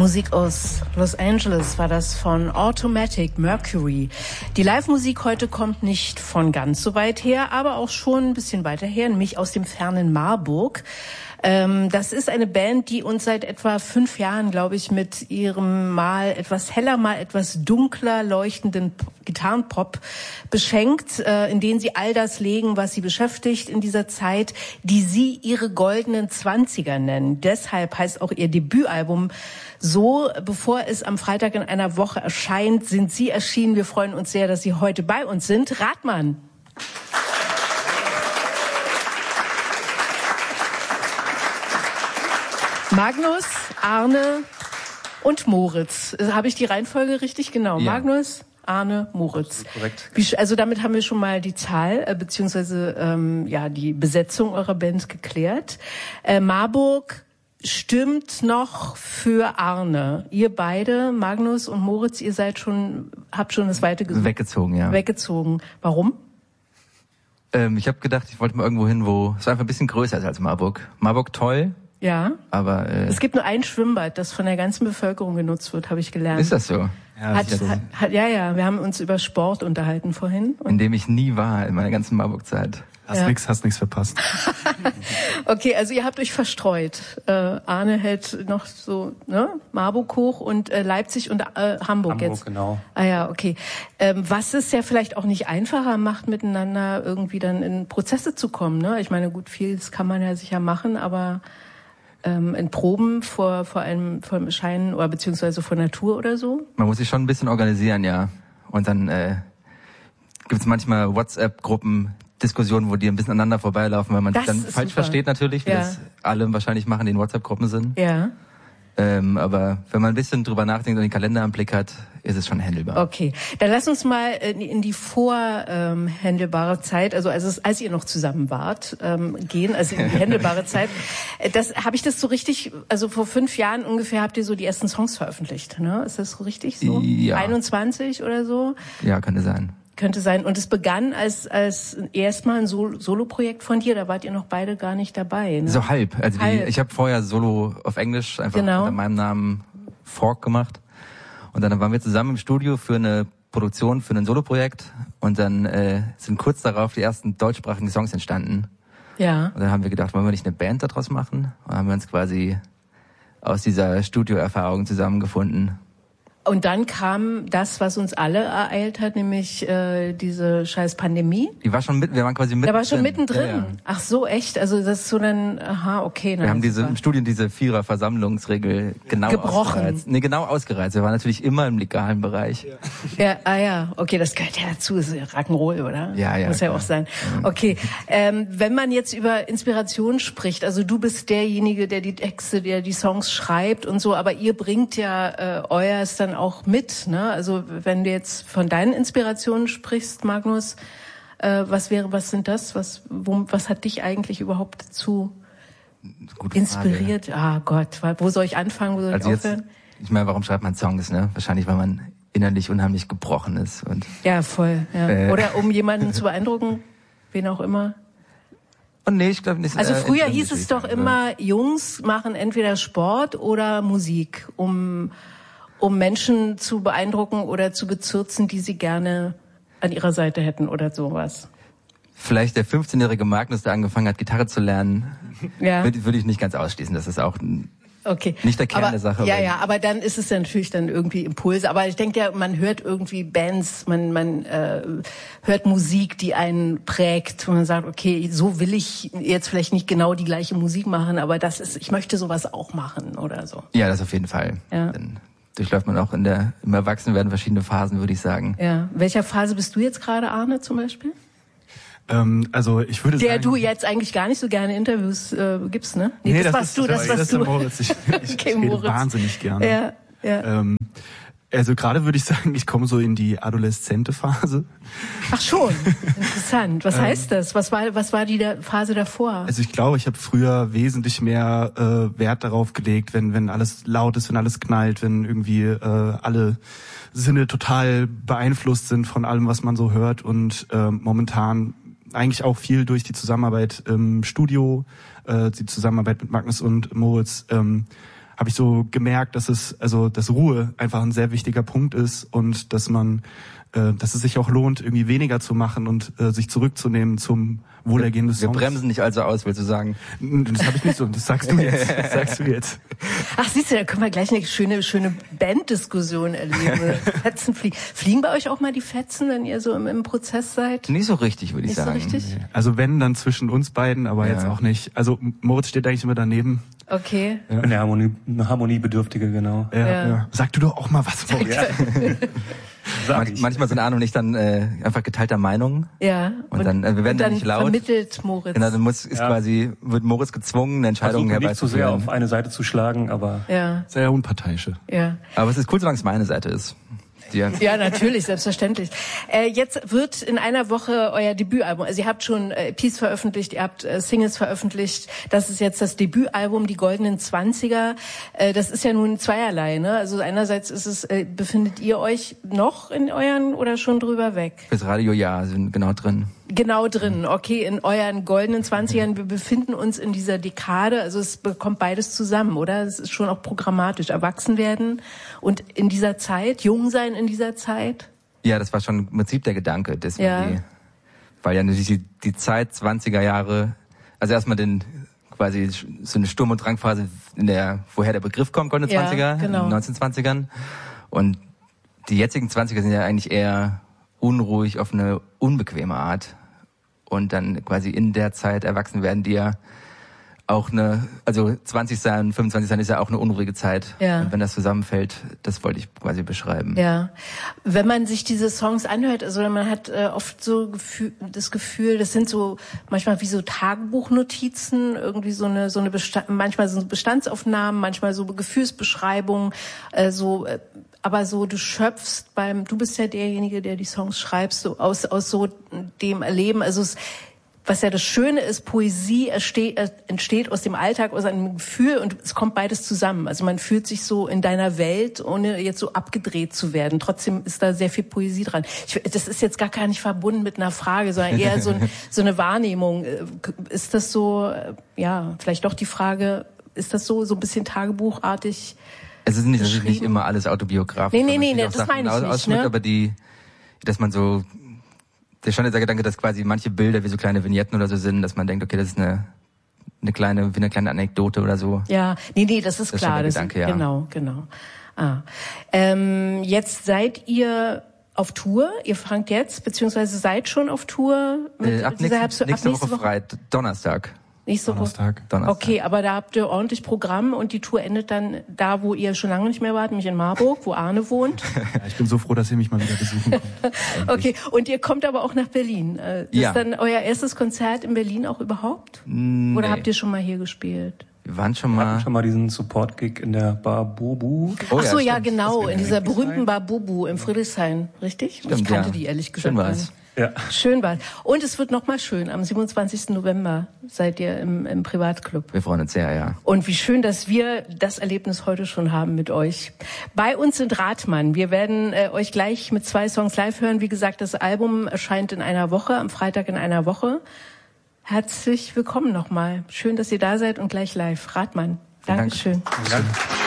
Musik aus Los Angeles war das von Automatic Mercury. Die Live-Musik heute kommt nicht von ganz so weit her, aber auch schon ein bisschen weiter her, nämlich aus dem fernen Marburg. Das ist eine Band, die uns seit etwa 5 Jahren, glaube ich, mit ihrem mal etwas heller, mal etwas dunkler leuchtenden Gitarrenpop beschenkt, in denen sie all das legen, was sie beschäftigt in dieser Zeit, die sie ihre goldenen 20er nennen. Deshalb heißt auch ihr Debütalbum so. Bevor es am Freitag in einer Woche erscheint, sind sie erschienen. Wir freuen uns sehr, dass Sie heute bei uns sind. Rathmann. Magnus, Arne und Moritz. Habe ich die Reihenfolge richtig? Genau. Ja. Magnus, Arne, Moritz. Korrekt. Also damit haben wir schon mal die Zahl beziehungsweise die Besetzung eurer Band geklärt. Marburg stimmt noch für Arne. Ihr beide, Magnus und Moritz, habt schon das Weite gesucht. Weggezogen, ja. Weggezogen. Warum? Ich habe gedacht, ich wollte mal irgendwo hin, wo es einfach ein bisschen größer ist als Marburg. Marburg toll. Ja. Aber es gibt nur ein Schwimmbad, das von der ganzen Bevölkerung genutzt wird, habe ich gelernt. Ist das so? Ja, wir haben uns über Sport unterhalten vorhin. In dem ich nie war in meiner ganzen Marburg-Zeit. Hast nichts verpasst. Okay, also ihr habt euch verstreut. Arne hält noch so Marburg hoch und Leipzig und Hamburg jetzt. Genau. Ah ja, okay. Was es ja vielleicht auch nicht einfacher macht, miteinander irgendwie dann in Prozesse zu kommen. Ne? Ich meine, gut, vieles kann man ja sicher machen, aber in Proben vor einem Erscheinen oder beziehungsweise vor Natur oder so? Man muss sich schon ein bisschen organisieren, ja. Und dann gibt's manchmal WhatsApp-Gruppen, Diskussionen, wo die ein bisschen aneinander vorbeilaufen, weil man sich dann falsch versteht natürlich, wie das alle wahrscheinlich machen, die in WhatsApp-Gruppen sind. Ja. Aber wenn man ein bisschen drüber nachdenkt und den Kalender im Blick hat, ist es schon handelbar. Okay, dann lass uns mal in die vorhandelbare Zeit, also als ihr noch zusammen wart, gehen, also in die handelbare Zeit. Habe ich das so richtig, also vor 5 Jahren ungefähr habt ihr so die ersten Songs veröffentlicht, ne? Ist das so richtig so? Ja. 21 oder so? Ja, könnte sein. Könnte sein. Und es begann als erstmal ein Solo-Projekt von dir. Da wart ihr noch beide gar nicht dabei. Ne? So halb. Also ich habe vorher Solo auf Englisch einfach unter meinem Namen Fork gemacht. Und dann waren wir zusammen im Studio für eine Produktion, für ein Solo-Projekt. Und dann sind kurz darauf die ersten deutschsprachigen Songs entstanden. Ja. Und dann haben wir gedacht, wollen wir nicht eine Band daraus machen? Und dann haben wir uns quasi aus dieser Studioerfahrung zusammengefunden. Und dann kam das, was uns alle ereilt hat, nämlich diese scheiß Pandemie. Wir waren quasi mittendrin. Da war schon mittendrin. Ja. Ach so, echt? Also das ist so dann, okay. Wir haben im Studio diese 4er-Versammlungsregel genau ausgereizt. Genau ausgereizt. Wir waren natürlich immer im legalen Bereich. Ja, okay, das gehört ja dazu, das ist ja Rock'n'Roll, oder? Ja. Muss ja auch sein. Okay, wenn man jetzt über Inspiration spricht, also du bist derjenige, der die Texte, der die Songs schreibt und so, aber ihr bringt ja euers dann auch mit, ne? Also wenn du jetzt von deinen Inspirationen sprichst, Magnus, was sind das? Was hat dich eigentlich überhaupt dazu inspiriert? Ah Gott, wo soll ich anfangen, wo soll ich aufhören? Ich meine, warum schreibt man Songs, ne? Wahrscheinlich, weil man innerlich unheimlich gebrochen ist. Ja, voll. Ja. Oder um jemanden zu beeindrucken, wen auch immer. Und nee, ich glaube nicht. Also früher hieß es doch immer, Jungs machen entweder Sport oder Musik, um Menschen zu beeindrucken oder zu bezirzen, die sie gerne an ihrer Seite hätten oder sowas. Vielleicht der 15-jährige Magnus, der angefangen hat, Gitarre zu lernen, würde ich nicht ganz ausschließen. Das ist auch nicht der Kern der Sache. Ja, aber dann ist es ja natürlich dann irgendwie Impulse. Aber ich denke ja, man hört irgendwie Bands, man hört Musik, die einen prägt, wo man sagt, okay, so will ich jetzt vielleicht nicht genau die gleiche Musik machen, aber ich möchte sowas auch machen oder so. Ja, das auf jeden Fall. Ja. Dann durchläuft man auch im Erwachsenwerden verschiedene Phasen, würde ich sagen. Ja. Welcher Phase bist du jetzt gerade, Arne, zum Beispiel? Also ich würde sagen... Der du jetzt eigentlich gar nicht so gerne Interviews gibst, ne? Nee, das warst du. Das ist Moritz. Ich rede wahnsinnig gerne. Ja. Also gerade würde ich sagen, ich komme so in die adoleszente Phase. Ach schon, interessant. Was heißt das? Was war die Phase davor? Also ich glaube, ich habe früher wesentlich mehr Wert darauf gelegt, wenn alles laut ist, wenn alles knallt, wenn irgendwie alle Sinne total beeinflusst sind von allem, was man so hört. Und momentan eigentlich auch viel durch die Zusammenarbeit im Studio, die Zusammenarbeit mit Magnus und Moritz, habe habe ich so gemerkt, dass Ruhe einfach ein sehr wichtiger Punkt ist und dass es sich auch lohnt, irgendwie weniger zu machen und sich zurückzunehmen zum Wohlergehen des Songs. Wir bremsen nicht also aus, willst du sagen? Das habe ich nicht so, das sagst du jetzt. Ach, siehst du, da können wir gleich eine schöne Banddiskussion erleben. Fetzen fliegen. Fliegen bei euch auch mal die Fetzen, wenn ihr so im Prozess seid? Nicht so richtig, würde ich sagen. Nicht so richtig? Also wenn, dann zwischen uns beiden, aber jetzt auch nicht. Also Moritz steht eigentlich immer daneben. Okay. Ja. Eine Harmoniebedürftige, genau. Ja. Sag du doch auch mal was, Moritz. Manchmal sind Arno und ich dann einfach geteilter Meinung. Ja. Und dann wir werden dann nicht laut. Vermittelt Moritz. Genau, dann wird Moritz gezwungen, eine Entscheidung herbeizuführen. Nicht zu sehr auf eine Seite zu schlagen, aber sehr unparteiische. Ja. Aber es ist cool, solange es meine Seite ist. Ja, natürlich, selbstverständlich. Jetzt wird in einer Woche euer Debütalbum, also ihr habt schon EPs veröffentlicht, ihr habt Singles veröffentlicht, das ist jetzt das Debütalbum, die Goldenen 20er. Das ist ja nun zweierlei, ne? Also einerseits ist es, befindet ihr euch noch in euren oder schon drüber weg? Fürs Radio ja, sind genau drin. Genau drin, okay, in euren goldenen 20ern. Wir befinden uns in dieser Dekade, also es bekommt beides zusammen, oder? Es ist schon auch programmatisch, erwachsen werden und in dieser Zeit, jung sein in dieser Zeit. Ja, das war schon im Prinzip der Gedanke, weil ja natürlich die Zeit 20er Jahre, also erstmal quasi so eine Sturm- und Drangphase, woher der Begriff kommt, goldene 20er, genau. in den 1920ern. Und die jetzigen 20er sind ja eigentlich eher unruhig auf eine unbequeme Art und dann quasi in der Zeit erwachsen werden, die ja auch 20 sein, 25 sein ist ja auch eine unruhige Zeit. Ja. Und wenn das zusammenfällt, das wollte ich quasi beschreiben. Ja. Wenn man sich diese Songs anhört, also man hat oft so das Gefühl, das sind so manchmal wie so Tagebuchnotizen, irgendwie manchmal so Bestandsaufnahmen, manchmal so Gefühlsbeschreibungen, aber so, du schöpfst du bist ja derjenige, der die Songs schreibst, so aus so dem Erleben. Also was ja das Schöne ist, Poesie entsteht aus dem Alltag, aus einem Gefühl und es kommt beides zusammen. Also man fühlt sich so in deiner Welt, ohne jetzt so abgedreht zu werden. Trotzdem ist da sehr viel Poesie dran. Das ist jetzt gar nicht verbunden mit einer Frage, sondern eher so eine Wahrnehmung. Ist das so, vielleicht doch die Frage, ist das so ein bisschen tagebuchartig? Es ist nicht immer alles autobiografisch. Nee, das meine ich nicht. Ne? Aber dass man so, der schon der Gedanke, dass quasi manche Bilder wie so kleine Vignetten oder so sind, dass man denkt, okay, das ist eine kleine Anekdote oder so. Ja, das ist klar. Das ist der Gedanke, ja. Genau. Jetzt seid ihr auf Tour. Ihr fangt jetzt, beziehungsweise seid schon auf Tour. Ab nächste Woche Freitag, Donnerstag. Donnerstag. Okay, aber da habt ihr ordentlich Programm und die Tour endet dann da, wo ihr schon lange nicht mehr wart, nämlich in Marburg, wo Arne wohnt. Ja, ich bin so froh, dass ihr mich mal wieder besuchen kommt. Okay, und ihr kommt aber auch nach Berlin. Ist dann euer erstes Konzert in Berlin auch überhaupt? Nee. Oder habt ihr schon mal hier gespielt? Wir waren schon mal diesen Support-Gig in der Bar Bubu. Ach so, ja, genau, in dieser berühmten Bar Bubu im Friedrichshain, richtig? Stimmt, ich kannte die ehrlich gesagt. Schön war's. Ja. Schön war's. Und es wird nochmal schön. Am 27. November seid ihr im Privatclub. Wir freuen uns sehr, ja. Und wie schön, dass wir das Erlebnis heute schon haben mit euch. Bei uns sind Rathmann. Wir werden euch gleich mit 2 Songs live hören. Wie gesagt, das Album erscheint in einer Woche, am Freitag in einer Woche. Herzlich willkommen nochmal. Schön, dass ihr da seid und gleich live. Rathmann. Dankeschön. Danke.